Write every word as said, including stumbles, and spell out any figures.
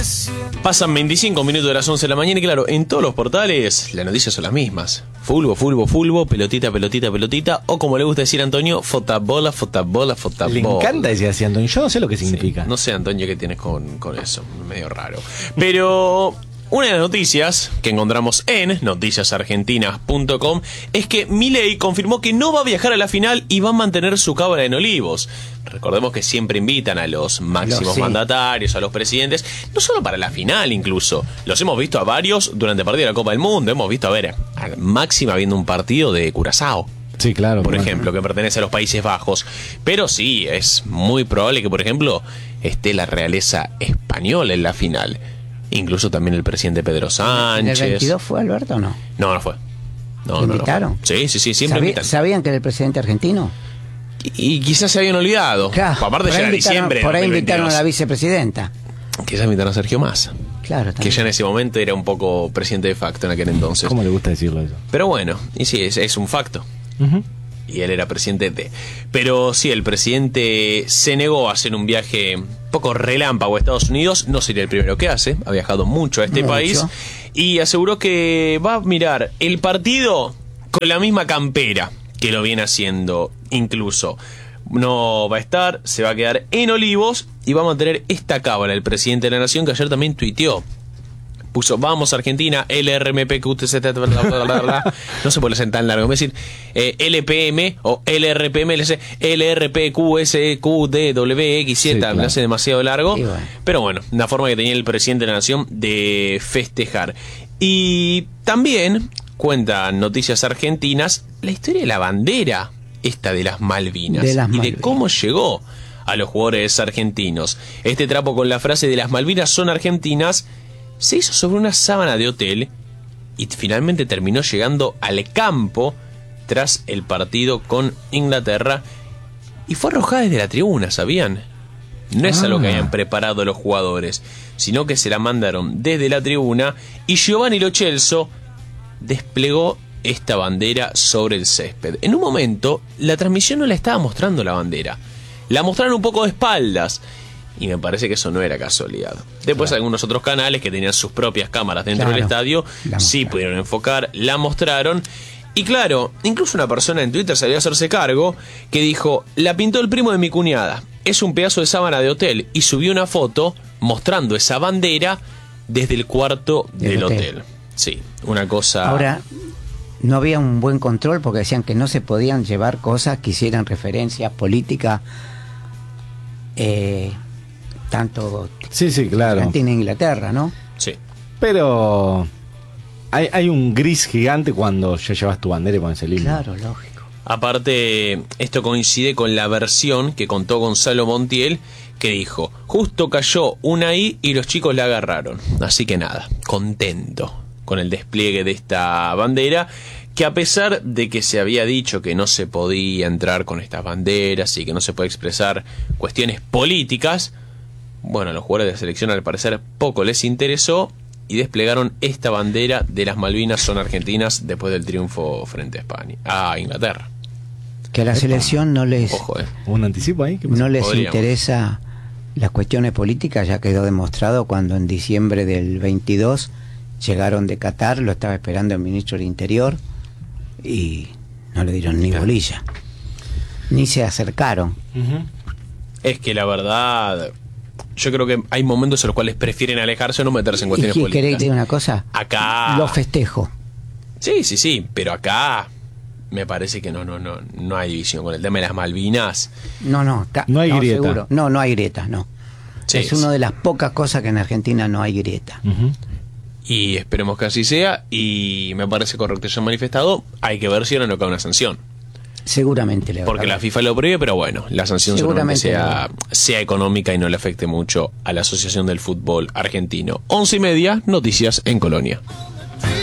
Pasan veinticinco minutos de las once de la mañana y claro, en todos los portales las noticias son las mismas. Fulbo, fulbo, fulbo, pelotita, pelotita, pelotita, o como le gusta decir a Antonio, fotabola, fotabola, fotabola. Le encanta decir así, Antonio. Yo no sé lo que significa. Sí, no sé, Antonio, qué tienes con, con eso. Medio raro. Pero una de las noticias que encontramos en noticias argentinas punto com es que Milei confirmó que no va a viajar a la final y va a mantener su cábala en Olivos. Recordemos que siempre invitan a los máximos Los, sí. mandatarios, a los presidentes, no solo para la final incluso. Los hemos visto a varios durante el partido de la Copa del Mundo. Hemos visto a ver a Máxima viendo un partido de Curazao. Sí, claro. Por bueno. ejemplo, que pertenece a los Países Bajos. Pero sí, es muy probable que, por ejemplo, esté la realeza española en la final. Incluso también el presidente Pedro Sánchez. ¿En el veintidós fue Alberto o no? No, no fue. No, ¿Lo no, no invitaron? fue. Sí, sí, sí, siempre ¿Sabía- invitan. ¿Sabían que era el presidente argentino? Y, y quizás se habían olvidado. Claro, Aparte por ya ahí era invitaron, diciembre. de por ahí dos mil invitaron a veintidós. la vicepresidenta. Quizás invitaron a Sergio Massa. Claro, Que también. ya en ese momento era un poco presidente de facto en aquel entonces. ¿Cómo le gusta decirlo eso? Pero bueno, y sí, es, es un facto. Uh-huh. Y él era presidente de... Pero sí, el presidente se negó a hacer un viaje un poco relámpago a Estados Unidos. No sería el primero que hace. Ha viajado mucho a este Mucho. país. Y aseguró que va a mirar el partido con la misma campera que lo viene haciendo incluso. No va a estar, se va a quedar en Olivos y va a mantener esta cábala el presidente de la Nación, que ayer también tuiteó. Puso, vamos Argentina, L R M P Q T Z, bla, bla, bla, bla, bla. No se puede ser tan largo, es decir, eh, L P M o L R P M, L C, L R P Q S Q D W X Z, Sí, claro. me hace demasiado largo. Y bueno. Pero bueno, una forma que tenía el presidente de la Nación de festejar. Y también cuentan noticias argentinas la historia de la bandera esta de las Malvinas, De las y de Malvinas. cómo llegó a los jugadores argentinos. Este trapo con la frase de las Malvinas son argentinas se hizo sobre una sábana de hotel y finalmente terminó llegando al campo tras el partido con Inglaterra y fue arrojada desde la tribuna, ¿sabían? No es Ah. algo que hayan preparado los jugadores, sino que se la mandaron desde la tribuna y Giovanni Lo Celso desplegó esta bandera sobre el césped. En un momento, la transmisión no la estaba mostrando la bandera. La mostraron un poco de espaldas. Y me parece que eso no era casualidad. Después Claro. algunos otros canales que tenían sus propias cámaras dentro Claro, del estadio la sí mostraron. pudieron enfocar, la mostraron. Y claro, incluso una persona en Twitter salió a hacerse cargo que dijo, la pintó el primo de mi cuñada. Es un pedazo de sábana de hotel. Y subió una foto mostrando esa bandera desde el cuarto del, Del hotel. hotel. Sí, una cosa... Ahora, no había un buen control porque decían que no se podían llevar cosas que hicieran referencia política, eh, tanto Sí, sí, claro. Argentina e Inglaterra, ¿no? Sí. Pero hay, hay un gris gigante cuando ya llevas tu bandera y pones el himno. Claro, lógico. Aparte, esto coincide con la versión que contó Gonzalo Montiel, que dijo, justo cayó una I y los chicos la agarraron. Así que nada, contento con el despliegue de esta bandera, que a pesar de que se había dicho que no se podía entrar con estas banderas y que no se puede expresar cuestiones políticas, bueno, a los jugadores de la selección al parecer poco les interesó y desplegaron esta bandera de las Malvinas son argentinas después del triunfo frente a España, a Inglaterra. Que a la selección no les, Ojo, eh. ¿Un anticipo ahí? ¿Qué pasó? no les Podríamos. interesa las cuestiones políticas, ya quedó demostrado cuando en diciembre del veintidós llegaron de Qatar, lo estaba esperando el ministro del Interior y no le dieron ni bolilla, ni se acercaron. Ujú. Es que la verdad, yo creo que hay momentos en los cuales prefieren alejarse o no meterse en ¿Y cuestiones qué querés que políticas. te diga una cosa? Acá... Lo festejo. Sí, sí, sí, pero acá me parece que no, no, no, no hay división con el tema de las Malvinas. No, no, acá- No hay grieta. seguro. No, no hay grieta, no. Sí, es sí. una de las pocas cosas que en Argentina no hay grieta. Ujú. Y esperemos que así sea. Y me parece correcto que se han manifestado. Hay que ver si ahora no cae una sanción. Seguramente le va a Porque la caber. FIFA lo prohíbe, pero bueno, la sanción seguramente Seguramente sea, sea económica y no le afecte mucho a la Asociación del Fútbol Argentino. Once y media, noticias en Colonia.